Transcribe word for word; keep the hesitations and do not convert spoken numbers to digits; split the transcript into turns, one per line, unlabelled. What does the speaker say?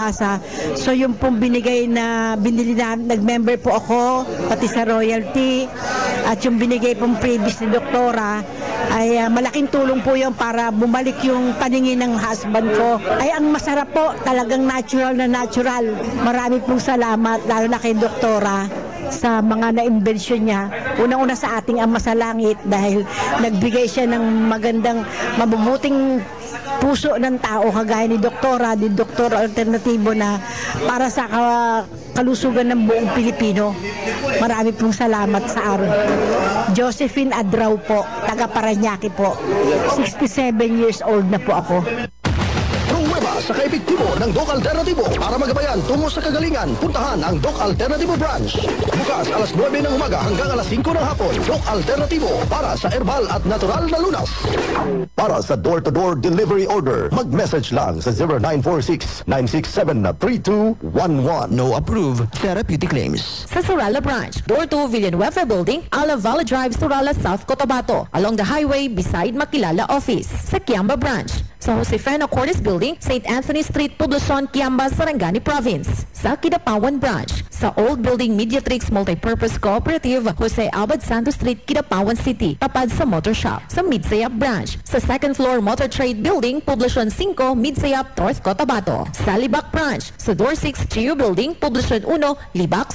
pag-asa. So yung pong binigay na binili na, nag-member po ako, pati sa royalty, at yung binigay pong previous ni Doktora, ay uh, malaking tulong po yun para bumalik yung paningin ng husband ko. Ay ang masarap po, talagang natural na natural. Marami pong salamat, lalo na kay Doktora, sa mga na-invention niya. Unang-una sa ating Ama sa Langit dahil nagbigay siya ng magandang, mabubuting puso ng tao kagaya ni Doktora, ni Doktor Alternatibo na para sa ka- kalusugan ng buong Pilipino. Marami pong salamat sa araw. Josephine Adraw po, taga Parañaque po. sixty-seven years old na po ako.
Pruweba sa kaepektibo ng Doc Alternatibo. Para magabayan tungo sa kagalingan, puntahan ang Doc Alternatibo Branch. Bukas alas nuwebe ng umaga hanggang alas singko ng hapon. Doc Alternatibo para sa herbal at natural na lunas. Para sa door-to-door delivery order, mag-message lang sa zero nine four six, nine six seven, three two one one. No approved therapeutic claims.
Sa Surala Branch, door to Villanueva Building, Ala Valley Drive, Surala, South Cotabato, along the highway beside Makilala Office. Sa Kiamba Branch, sa Josefina Cordes Building, Saint Anthony Street, Poblacion, Kiamba, Sarangani Province. Sa Kidapawan Branch, sa Old Building Mediatrix Multipurpose Cooperative, Jose Abad Santos Street, Kidapawan City, tapad sa Motor Shop. Sa Midsayap Branch, sa second floor Motor Trade Building, Poblacion five, Midsayap, North Cotabato. Sa Libak Branch, sa Door six, Chiu Building, Poblacion one, Libak